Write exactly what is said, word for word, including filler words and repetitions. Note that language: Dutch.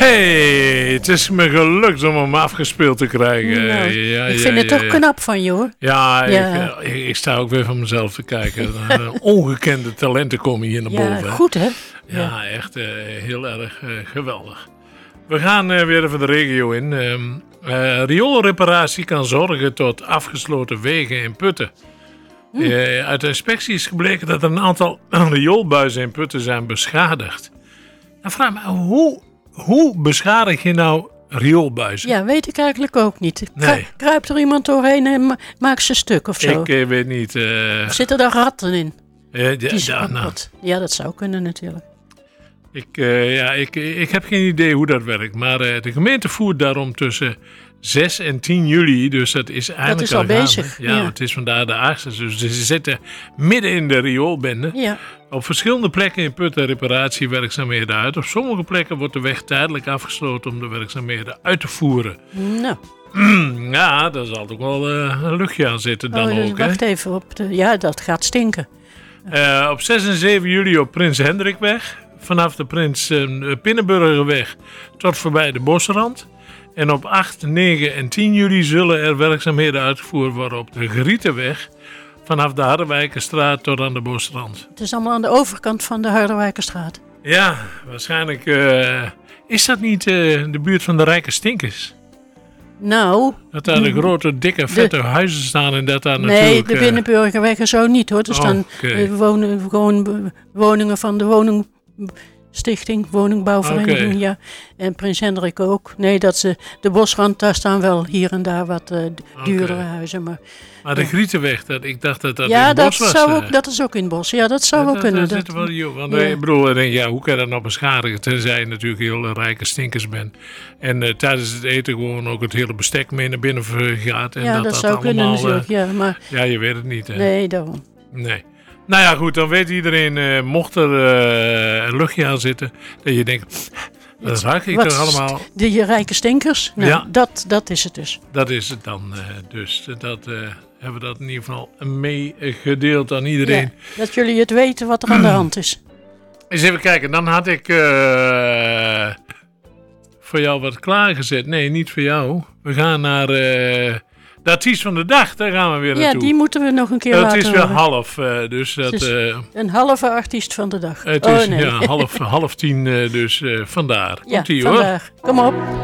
Hey, het is me gelukt om hem afgespeeld te krijgen. Nou, ja, ik ja, vind ja, het toch ja. knap van je, hoor. Ja, Ja. Ik, ik, ik sta ook weer van mezelf te kijken. Uh, ongekende talenten komen hier naar boven. Ja, hè. goed, hè? Ja, echt uh, heel erg uh, geweldig. We gaan uh, weer even de regio in. Um, uh, rioolreparatie kan zorgen tot afgesloten wegen in Putten. Hm. Uh, uit de inspectie is gebleken dat er een aantal rioolbuizen in Putten zijn beschadigd. Dan vraag ik me, hoe, hoe beschadig je nou rioolbuizen? Ja, weet ik eigenlijk ook niet. Kru- Nee. Kruipt er iemand doorheen en ma- maakt ze stuk of zo? Ik uh, weet niet. Uh, Of zitten daar ratten in? uh, ja, Die ze ja, nou, kapot? Ja, dat zou kunnen natuurlijk. ik, uh, ja, ik, ik heb geen idee hoe dat werkt. Maar uh, de gemeente voert daarom tussen zes en tien juli. Dus dat is eigenlijk is al gaande. bezig, Ja, ja. het is vandaag de achtste. Dus ze zitten midden in de rioolbende. Ja, Op verschillende plekken in Putten reparatiewerkzaamheden uit. Op sommige plekken wordt de weg tijdelijk afgesloten om de werkzaamheden uit te voeren. nou. Ja, daar zal toch wel uh, een luchtje aan zitten dan Oh, dus ook. Hè? wacht even. Op de, ja, dat gaat stinken. Uh, op zes en zeven juli op Prins Hendrikweg. Vanaf de Prins uh, Pinnenburgerweg tot voorbij de Bosrand. En op acht, negen en tien juli zullen er werkzaamheden uitgevoerd worden op de Grietenweg. Vanaf de Harderwijkerstraat tot aan de Bosrand. Het is allemaal aan de overkant van de Harderwijkerstraat. Ja, waarschijnlijk uh, is dat niet uh, de buurt van de rijke stinkers. Nou, Dat daar de grote, dikke, vette huizen staan en dat daar nee, natuurlijk... de uh, Binnenburgerweg en zo niet, hoor. Er Oh, staan oké. uh, wonen, gewoon woningen van de Woningstichting, Woningbouwvereniging, Oké. ja. En Prins Hendrik ook. Nee, dat ze, de Bosrand, daar staan wel hier en daar wat uh, duurdere Oké. huizen. Maar Maar de Grietenweg, dat, ik dacht dat dat in ja, het dat, bos was. zou uh. ook, dat is ook in het bos. Ja, dat zou wel dat, kunnen. Dat, Dat, zit wel, joh, want ja. ik bedoel, dan denk je, ja, hoe kan je dat nou beschadigen? Tenzij je natuurlijk heel rijke stinkers bent. En uh, tijdens het eten gewoon ook het hele bestek mee naar binnen gaat. En ja, dat, dat, dat zou kunnen allemaal, natuurlijk. uh, Ja, maar ja, je weet het niet. Hè? nee, daarom. Nee. Nou ja, goed, dan weet iedereen, uh, mocht er uh, een luchtje aan zitten, dat je denkt, dat ruik ik Wat toch allemaal. Die rijke stinkers? Nou, Ja. dat, dat is het dus. Dat is het dan uh, dus. Dat uh, hebben we dat in ieder geval meegedeeld aan iedereen. Ja, dat jullie het weten wat er aan de hand is. Eens even kijken, dan had ik uh, voor jou wat klaargezet. Nee, niet voor jou. We gaan naar uh, de artiest van de dag, daar gaan we weer Ja, naartoe. die moeten we nog een keer Het laten is weer horen. half, uh, dus dat... Het is Uh, Een halve artiest van de dag. het oh is nee. ja, half, half tien, uh, dus uh, vandaar. Ja, Komt-ie hoor. vandaag. Kom op.